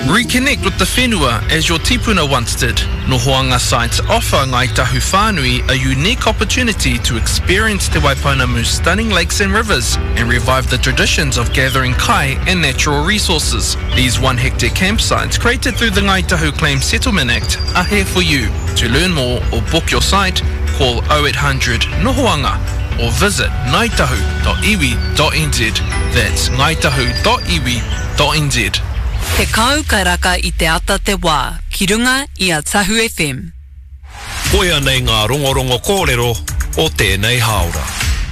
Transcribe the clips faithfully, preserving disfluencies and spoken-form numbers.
Reconnect with the whenua as your tipuna once did. Nohoanga sites offer Ngai Tahu Whānui a unique opportunity to experience Te Waipounamu's stunning lakes and rivers and revive the traditions of gathering kai and natural resources. These one-hectare campsites created through the Ngai Tahu Claims Settlement Act are here for you. To learn more or book your site, call oh eight hundred Nohoanga or visit ngaitahu dot iwi dot n z. That's ngaitahu dot iwi dot n z. Te kau karaka I te ata te wā, ki runga I a Tahu F M. Koia nei ngā rongorongo kōrero o tēnei haora.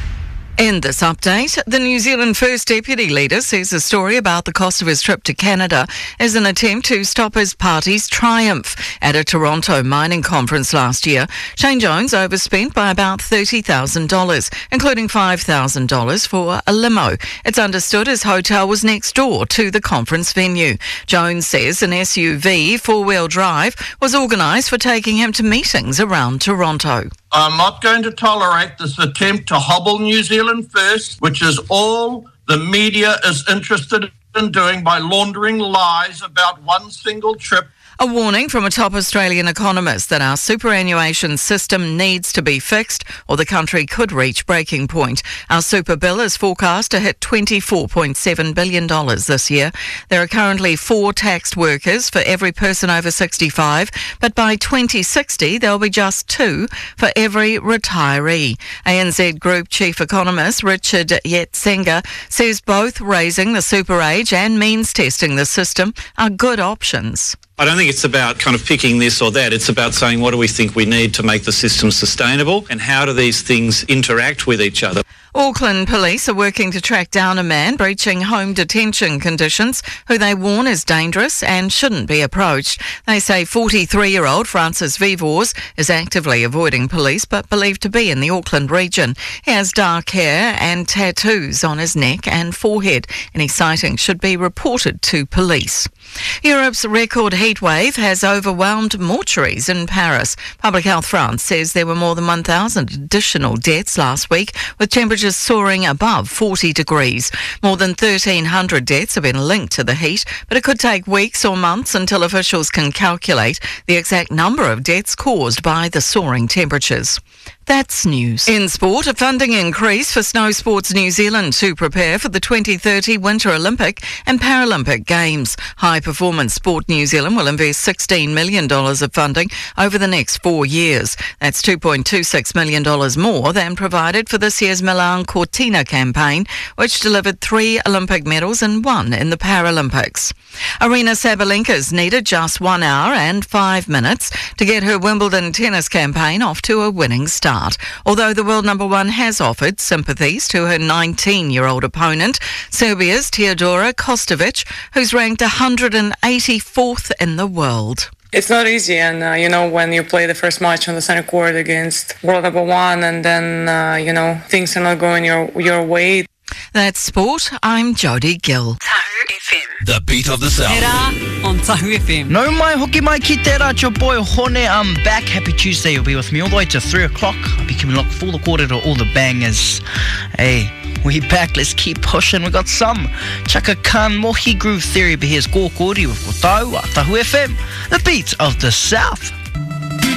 In this update, the New Zealand First Deputy Leader says the story about the cost of his trip to Canada is an attempt to stop his party's triumph. At a Toronto mining conference last year, Shane Jones overspent by about thirty thousand dollars, including five thousand dollars for a limo. It's understood his hotel was next door to the conference venue. Jones says an S U V four-wheel drive was organised for taking him to meetings around Toronto. I'm not going to tolerate this attempt to hobble New Zealand First, which is all the media is interested in doing by laundering lies about one single trip. A warning from a top Australian economist that our superannuation system needs to be fixed or the country could reach breaking point. Our super bill is forecast to hit twenty-four point seven billion dollars this year. There are currently four taxed workers for every person over sixty-five, but by twenty sixty there'll be just two for every retiree. A N Z Group Chief Economist Richard Yetsenga says both raising the super age and means testing the system are good options. I don't think it's about kind of picking this or that. It's about saying what do we think we need to make the system sustainable and how do these things interact with each other. Auckland police are working to track down a man breaching home detention conditions who they warn is dangerous and shouldn't be approached. They say forty-three-year-old Francis Vivors is actively avoiding police but believed to be in the Auckland region. He has dark hair and tattoos on his neck and forehead. Any sighting should be reported to police. Europe's record heatwave has overwhelmed mortuaries in Paris. Public Health France says there were more than one thousand additional deaths last week, with temperatures soaring above forty degrees. More than thirteen hundred deaths have been linked to the heat, but it could take weeks or months until officials can calculate the exact number of deaths caused by the soaring temperatures. That's news. In sport, a funding increase for Snow Sports New Zealand to prepare for the twenty thirty Winter Olympic and Paralympic Games. High Performance Sport New Zealand will invest sixteen million dollars of funding over the next four years. That's two point two six million dollars more than provided for this year's Milan Cortina campaign, which delivered three Olympic medals and one in the Paralympics. Arina Sabalenka's needed just one hour and five minutes to get her Wimbledon tennis campaign off to a winning start. Although the world number one has offered sympathies to her nineteen-year-old opponent, Serbia's Teodora Kostovic, who's ranked one hundred eighty-fourth in the world. It's not easy, and uh, you know, when you play the first match on the center court against world number one, and then uh, you know, things are not going your your way. That's sport. I'm Jodie Gill. Tahu F M. The beat of the South. Tērā on Tahu F M. No mai hoki mai ki tērā, it's your boy Hone. I'm back. Happy Tuesday. You'll be with me all the way to three o'clock. I'll be keeping a look full the quarter to all the bangers. Hey, we back. Let's keep pushing. We got some Chaka Khan, Mohi Groove Theory, but here's Gōkori with Kotau, Tahu F M. The beat of the South.